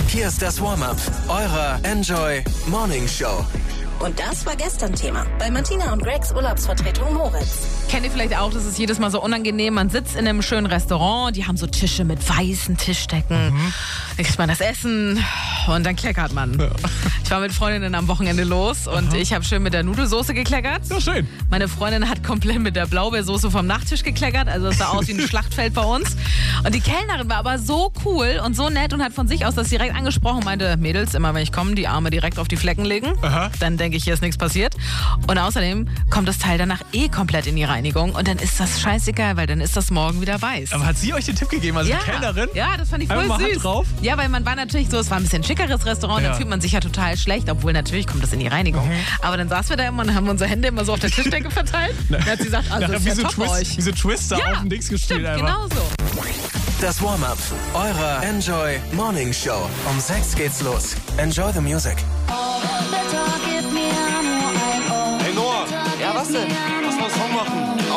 Hier ist das Warm-Up eurer Enjoy Morning Show. Und das war gestern Thema bei Martina und Gregs Urlaubsvertretung Moritz. Kennt ihr vielleicht auch, das ist jedes Mal so unangenehm. Man sitzt in einem schönen Restaurant, die haben so Tische mit weißen Tischdecken. Dann kriegt man das Essen und dann kleckert man. Ja. Ich war mit Freundinnen am Wochenende los und ich habe schön mit der Nudelsoße gekleckert. Ja, schön. Meine Freundin hat komplett mit der Blaubeersoße vom Nachttisch gekleckert. Also es sah aus wie ein Schlachtfeld bei uns. Und die Kellnerin war aber so cool und so nett und hat von sich aus das direkt angesprochen und meinte, Mädels, immer wenn ich komme, die Arme direkt auf die Flecken legen. Dann denke ich, hier ist nichts passiert. Und außerdem kommt das Teil danach komplett in die Reinigung und dann ist das scheißegal, weil dann ist das morgen wieder weiß. Aber hat sie euch den Tipp gegeben, also die Kellnerin? Ja, das fand ich voll Einfach mal süß. Hand drauf? Ja, weil man war natürlich so, es war ein bisschen schickeres Restaurant, dann fühlt man sich ja total schlecht, obwohl natürlich kommt das in die Reinigung. Aber dann saßen wir da immer und haben unsere Hände immer so auf der Tischdecke verteilt. Dann hat sie gesagt, also das ist ja top bei euch. Wie so Twister auf dem Dings gespielt stimmt, einfach. genau so. Das Warm-Up eurer Enjoy Morning Show. Um 6 geht's los. Enjoy the music. Hey Noah, Ja, was denn? lass mal einen Song machen.